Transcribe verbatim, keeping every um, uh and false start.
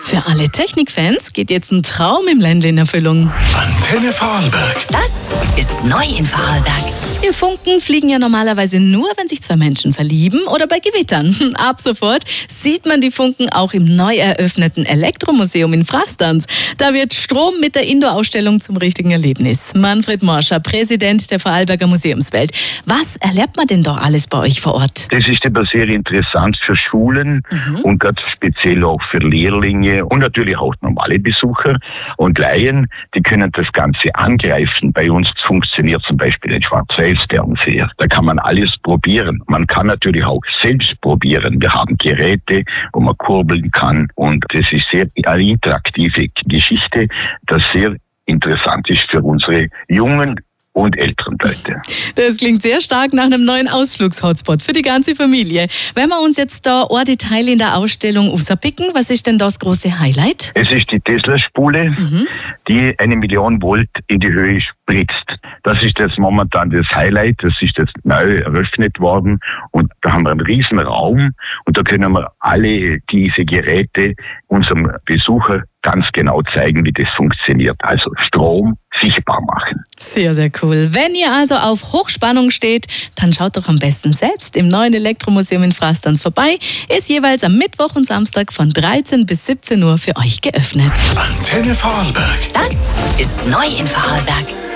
Für alle Technikfans geht jetzt ein Traum im Ländle in Erfüllung. Antenne Vorarlberg. Das ist neu in Vorarlberg. Die Funken fliegen ja normalerweise nur, wenn sich zwei Menschen verlieben oder bei Gewittern. Ab sofort sieht man die Funken auch im neu eröffneten Elektromuseum in Frastanz. Da wird Strom mit der Indoor-Ausstellung zum richtigen Erlebnis. Manfred Morscher, Präsident der Vorarlberger Museumswelt. Was erlebt man denn da alles bei euch vor Ort? Das ist aber sehr interessant für Schulen mhm. und ganz speziell auch für Lehrlinge und natürlich auch normale Besucher und Laien. Die können das Ganze angreifen. Bei uns funktioniert zum Beispiel ein Schwarz-Weiß-Fernseher. Da kann man alles probieren. Man kann natürlich auch selbst probieren. Wir haben Geräte, wo man kurbeln kann und das ist sehr eine interaktive Geschichte, das sehr interessant ist für unsere jungen und älteren Leute. Das klingt sehr stark nach einem neuen Ausflugshotspot für die ganze Familie. Wenn wir uns jetzt da ein Detail in der Ausstellung rauspicken, was ist denn das große Highlight? Es ist die Tesla-Spule, mhm. die eine Million Volt in die Höhe spritzt. Das ist jetzt momentan das Highlight. Das ist jetzt neu eröffnet worden und da haben wir einen riesen Raum und da können wir alle diese Geräte unserem Besucher ganz genau zeigen, wie das funktioniert. Also Strom sichtbar machen. Sehr, sehr cool. Wenn ihr also auf Hochspannung steht, dann schaut doch am besten selbst im neuen Elektromuseum in Frastanz vorbei. Ist jeweils am Mittwoch und Samstag von dreizehn bis siebzehn Uhr für euch geöffnet. Antenne Vorarlberg. Das ist neu in Vorarlberg.